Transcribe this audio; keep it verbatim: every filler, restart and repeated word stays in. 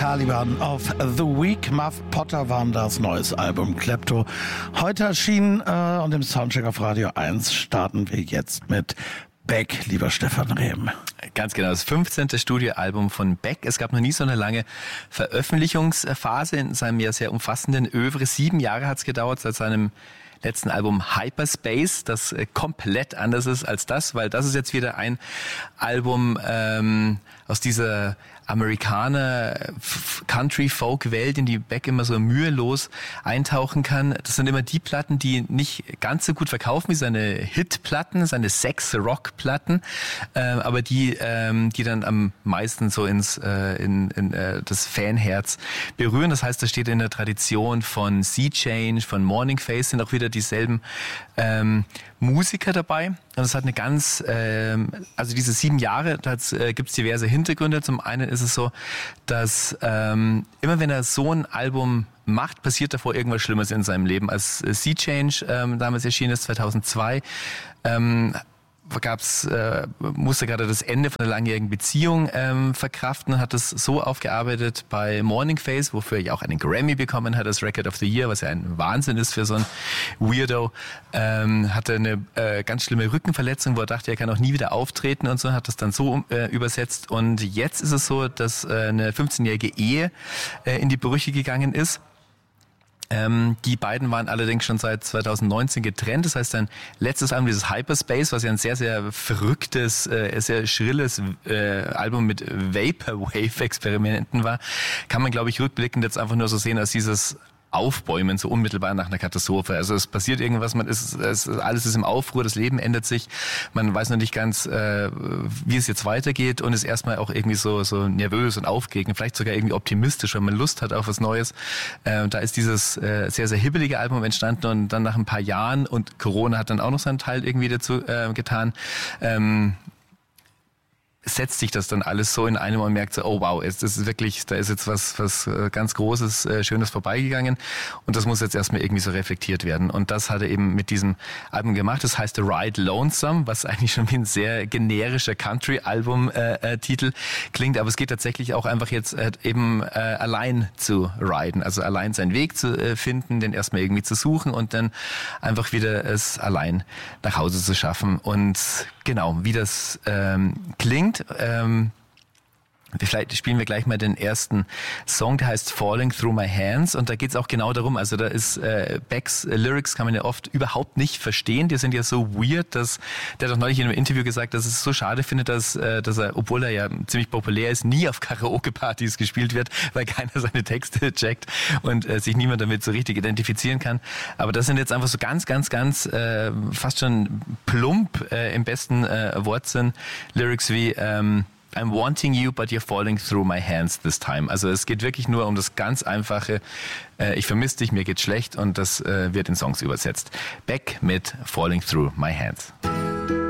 Taliban of the Week. Muff Potter waren das neues Album Klepto. Heute erschienen äh, und im Soundcheck auf Radio eins starten wir jetzt mit Beck, lieber Stefan Rehm. Ganz genau, das fünfzehnte Studioalbum von Beck. Es gab noch nie so eine lange Veröffentlichungsphase in seinem ja sehr umfassenden Övre. Sieben Jahre hat es gedauert seit seinem letzten Album Hyperspace, das äh, komplett anders ist als das, weil das ist jetzt wieder ein Album ähm, aus dieser Amerikaner-Country-Folk-Welt, in die Beck immer so mühelos eintauchen kann. Das sind immer die Platten, die nicht ganz so gut verkaufen wie seine Hit-Platten, seine Sex-Rock-Platten, äh, aber die, ähm, die dann am meisten so ins äh, in, in äh, das Fanherz berühren. Das heißt, das steht in der Tradition von Sea Change, von Morning Face, sind auch wieder dieselben ähm, Musiker dabei. Und es hat eine ganz, ähm, also diese sieben Jahre, da äh, gibt es diverse Hintergründe. Zum einen ist es so, dass ähm, immer wenn er so ein Album macht, passiert davor irgendwas Schlimmes in seinem Leben. Als äh, Sea Change ähm, damals erschienen ist, zweitausendzwei, ähm, gab's, äh, musste gerade das Ende von einer langjährigen Beziehung ähm, verkraften, hat das so aufgearbeitet bei Morning Face, wofür er ja auch einen Grammy bekommen hat, als Record of the Year, was ja ein Wahnsinn ist für so ein Weirdo. Ähm, hatte eine äh, ganz schlimme Rückenverletzung, wo er dachte, er kann auch nie wieder auftreten und so, hat das dann so äh, übersetzt. Und jetzt ist es so, dass äh, eine fünfzehnjährige Ehe äh, in die Brüche gegangen ist. Ähm, die beiden waren allerdings schon seit zweitausendneunzehn getrennt. Das heißt, sein letztes Album, dieses Hyperspace, was ja ein sehr, sehr verrücktes, äh, sehr schrilles äh, Album mit Vaporwave-Experimenten war, kann man, glaube ich, rückblickend jetzt einfach nur so sehen als dieses Aufbäumen, so unmittelbar nach einer Katastrophe. Also es passiert irgendwas, man ist, es, alles ist im Aufruhr, das Leben ändert sich, man weiß noch nicht ganz, äh, wie es jetzt weitergeht und ist erstmal auch irgendwie so, so nervös und aufgeregt, vielleicht sogar irgendwie optimistisch, weil man Lust hat auf was Neues. Äh, da ist dieses äh, sehr, sehr hibbelige Album entstanden und dann nach ein paar Jahren, und Corona hat dann auch noch seinen Teil irgendwie dazu äh, getan, ähm, setzt sich das dann alles so in einem und merkt so, oh wow, es ist wirklich, da ist jetzt was was ganz Großes, äh, Schönes vorbeigegangen und das muss jetzt erstmal irgendwie so reflektiert werden. Und das hat er eben mit diesem Album gemacht. Das heißt The Ride Lonesome, was eigentlich schon wie ein sehr generischer Country-Album-Titel äh, klingt, aber es geht tatsächlich auch einfach jetzt äh, eben äh, allein zu riden, also allein seinen Weg zu äh, finden, den erstmal irgendwie zu suchen und dann einfach wieder es allein nach Hause zu schaffen. Und genau, wie das ähm, klingt, Ähm, vielleicht spielen wir gleich mal den ersten Song, der heißt Falling Through My Hands, und da geht es auch genau darum, also da ist äh, Becks äh, Lyrics kann man ja oft überhaupt nicht verstehen, die sind ja so weird, dass der hat doch neulich in einem Interview gesagt, dass es so schade findet, dass, äh, dass er, obwohl er ja ziemlich populär ist, nie auf Karaoke-Partys gespielt wird, weil keiner seine Texte checkt und äh, sich niemand damit so richtig identifizieren kann. Aber das sind jetzt einfach so ganz, ganz, ganz äh, fast schon plump äh, im besten äh, Wortsinn Lyrics wie ähm, I'm wanting you, but you're falling through my hands this time. Also es geht wirklich nur um das ganz einfache, äh, ich vermisse dich, mir geht's schlecht, und das äh, wird in Songs übersetzt. Beck mit Falling Through My Hands.